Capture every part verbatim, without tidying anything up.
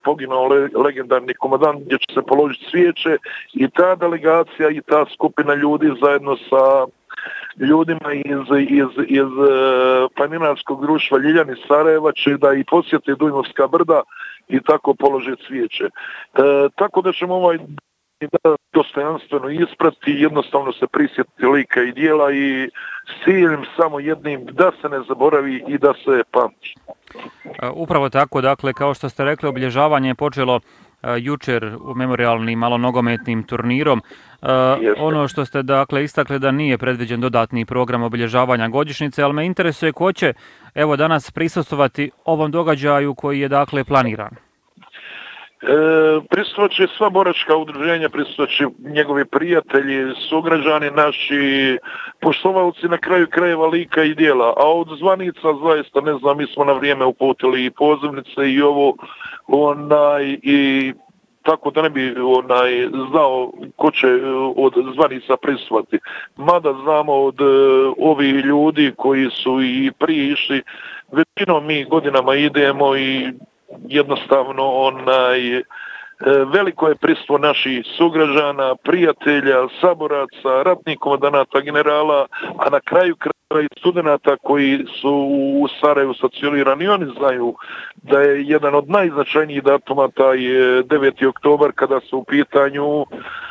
poginuo le, legendarni komandant gdje će se položiti svijeće i ta delegacija i ta skupina ljudi zajedno sa ljudima iz, iz, iz planinarskog društva Ljiljani Sarajeva će da i posjete Dujmovska brda i tako položiti svijeće. E, tako da ćemo ovaj da dostojanstveno isprati, jednostavno se prisjetiti lika i dijela i s ciljem samo jednim da se ne zaboravi i da se pamti. Upravo tako, dakle, kao što ste rekli, obilježavanje je počelo uh, jučer u memorialnim malonogometnim turnirom. Uh, ono što ste dakle istakli da nije predviđen dodatni program obilježavanja godišnjice, ali me interesuje ko će evo danas prisustvovati ovom događaju koji je dakle planiran. E, prisutovat će sva boračka udruženja, prisutovat će njegovi prijatelji, sugrađani naši, poštovalci na kraju krajeva lika i dijela, a od zvanica zaista ne znam, mi smo na vrijeme uputili i pozivnice i ovo onaj i tako da ne bi onaj znao ko će od zvanica prisutovati. Mada znamo od uh, ovi ljudi koji su i prije išli, većinom mi godinama idemo i jednostavno onaj veliko je prisustvo naših sugrađana, prijatelja, saboraca, ratnih komandanata, generala, a na kraju krajeva i studenata koji su u Sarajevu stacionirani. Oni znaju da je jedan od najznačajnijih datuma taj deveti oktobar kada su u pitanju e,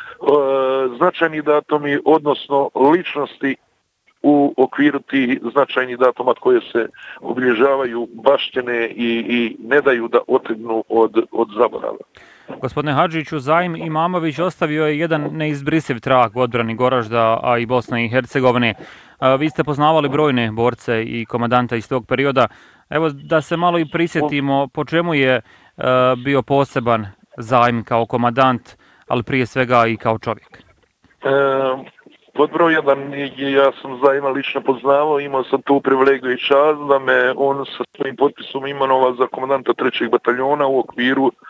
značajni datumi, odnosno ličnosti u okviru tih značajnih datuma koje se obilježavaju baštine i, i ne daju da otegnu od, od zaborava. Gospodine Hadžiću, Zaim Imamović ostavio je jedan neizbrisiv trag u odbrani Goražda, a i Bosne i Hercegovine. Vi ste poznavali brojne borce i komandanta iz tog perioda. Evo da se malo i prisjetimo po čemu je bio poseban Zaim kao komandant, ali prije svega i kao čovjek. E... Pod broj jedan, ja sam Zaima lično poznavao, imao sam tu privilegiju i čast da me on sa svojim potpisom imenovao za komandanta trećeg bataljona u okviru e,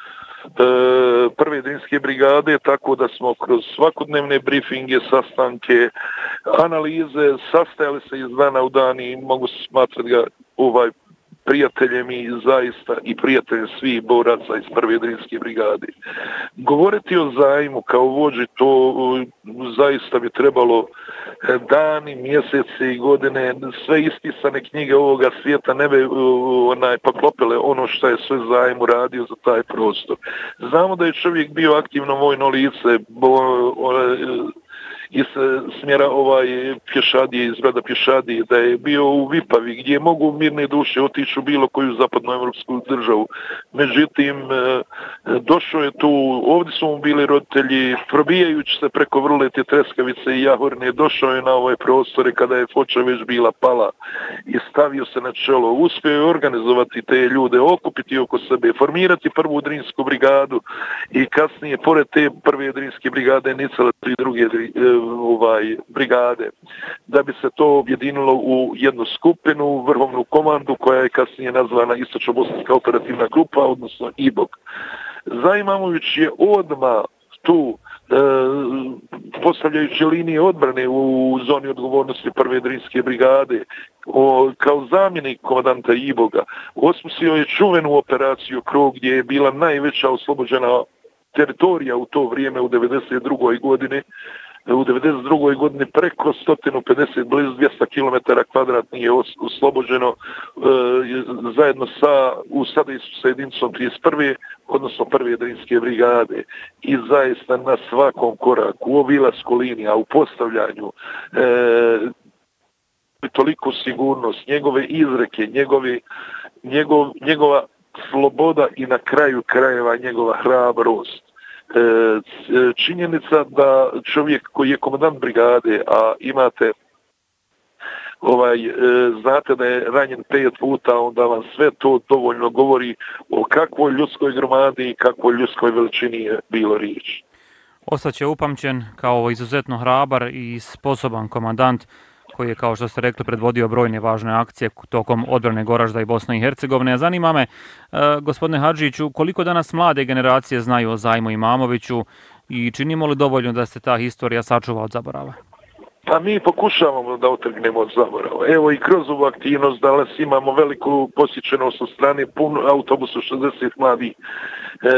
prve Drinske brigade, tako da smo kroz svakodnevne briefinge, sastanke, analize, sastajali se iz dana u dan i mogu se smatrati ga ovaj prijateljem i zaista i prijateljem svih boraca iz prve Drinske brigade. Govoriti o Zaimu kao vođi, to zaista bi trebalo dani, mjeseci i godine, sve ispisane knjige ovoga svijeta ne bi onaj, poklopile ono što je sve Zaim uradio za taj prostor. Znamo da je čovjek bio aktivno vojno lice, bo, o, iz smjera ovaj pješadije, iz brada pješadije, da je bio u Vipavi gdje mogu mirne duše otići u bilo koju zapadnoevropsku državu. Međutim, došao je tu, ovdje su mu bili roditelji, probijajući se preko Vrlete, Treskavice i Jahorne, došao je na ove prostore kada je Foča već bila pala i stavio se na čelo. Uspio je organizovati te ljude, okupiti oko sebe, formirati prvu Drinsku brigadu i kasnije, pored te prve Drinske brigade, nicale tri druge ovaj brigade, da bi se to objedinilo u jednu skupinu, vrhovnu komandu koja je kasnije nazvana Istočno-bosanska operativna grupa, odnosno I B O G. Zaimamović je odmah tu e, postavljajući linije odbrane u zoni odgovornosti prve Drinske brigade o, kao zamjenik komandanta I B O G-a osmislio je čuvenu operaciju Krog gdje je bila najveća oslobođena teritorija u to vrijeme u devedeset drugoj godini. U devedeset drugoj godini preko sto pedeset, blizu dvjesto kilometara kvadratnih je oslobođeno e, zajedno sa, u sadejstvu sa jedinicom trideset prve odnosno prve Drinske brigade i zaista na svakom koraku, u obilasku linija, u postavljanju e, toliko sigurnost, njegove izreke, njegovi, njegov, njegova sloboda i na kraju krajeva njegova hrabrost. Činjenica da čovjek koji je komandant brigade, a imate ovaj, znate da je ranjen pet puta, onda vam sve to dovoljno govori o kakvoj ljudskoj gromadi i kakvoj ljudskoj veličini je bilo riječ. Ostaće upamćen kao izuzetno hrabar i sposoban komandant koji je, kao što ste rekli, predvodio brojne važne akcije tokom odbrane Goražda i Bosne i Hercegovine. Zanima me, gospodine Hadžiću, koliko danas mlade generacije znaju o Zaimu Imamoviću i činimo li dovoljno da se ta historija sačuva od zaborava? Pa mi pokušavamo da otrgnemo od zaborava. Evo i kroz ovu aktivnost danas imamo veliku posjećenost od strane pun autobusu šezdeset mladih